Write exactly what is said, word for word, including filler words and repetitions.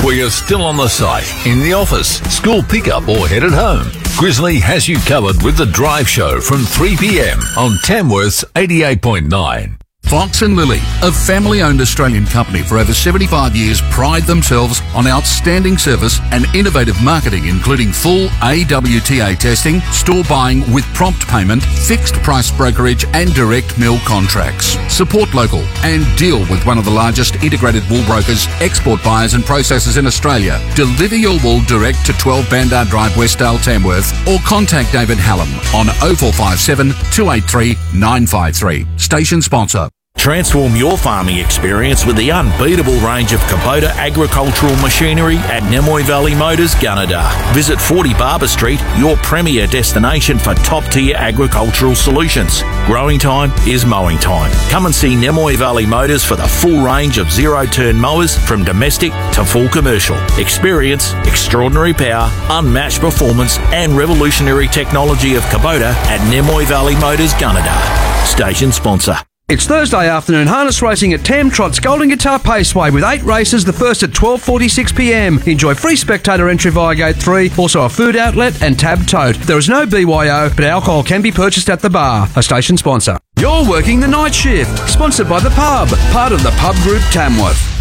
Whether you're still on the site, in the office, school pickup or headed home, Grizzly has you covered with the Drive Show from three p.m. on Tamworth's eighty-eight point nine. Fox and Lily, a family-owned Australian company for over seventy-five years, pride themselves on outstanding service and innovative marketing, including full A W T A testing, store buying with prompt payment, fixed price brokerage and direct mill contracts. Support local and deal with one of the largest integrated wool brokers, export buyers and processors in Australia. Deliver your wool direct to twelve Bandar Drive, Westdale, Tamworth, or contact David Hallam on oh four five seven, two eight three, nine five three. Station sponsor. Transform your farming experience with the unbeatable range of Kubota agricultural machinery at Nemoy Valley Motors, Gunnedah. Visit forty Barber Street, your premier destination for top-tier agricultural solutions. Growing time is mowing time. Come and see Nemoy Valley Motors for the full range of zero-turn mowers from domestic to full commercial. Experience, extraordinary power, unmatched performance and revolutionary technology of Kubota at Nemoy Valley Motors, Gunnedah. Station sponsor. It's Thursday afternoon harness racing at Tam Trot's Golden Guitar Paceway with eight races, the first at twelve forty-six p.m. Enjoy free spectator entry via Gate three, also a food outlet and tab tote. There is no B Y O, but alcohol can be purchased at the bar. A station sponsor. You're working the night shift. Sponsored by The Pub, part of the Pub Group Tamworth.